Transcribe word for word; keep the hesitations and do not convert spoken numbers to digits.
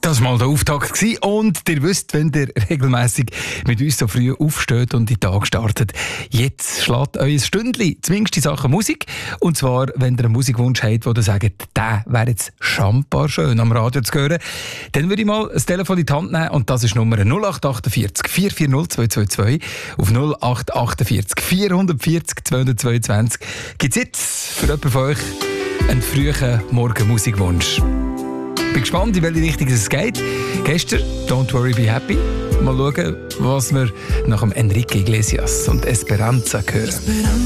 Das war mal der Auftakt gewesen. Und ihr wisst, wenn ihr regelmässig mit uns so früh aufsteht und in den Tag startet, jetzt schlägt euer Stündchen, zumindest in Sachen Musik. Und zwar, wenn ihr einen Musikwunsch habt, wo ihr sagt, der wäre jetzt schambar schön am Radio zu hören, dann würde ich mal das Telefon in die Hand nehmen und das ist Nummer null acht achtundvierzig vier vier null zwei zwei zwei. Auf null acht achtundvierzig vier vierzig zweihundertzweiundzwanzig gibt es jetzt für jemanden von euch einen frühen Morgen-Musikwunsch. Ich bin gespannt, in welche Richtung es geht. Gestern «Don't Worry, Be Happy». Mal schauen, was wir nach dem Enrique Iglesias und Esperanza hören.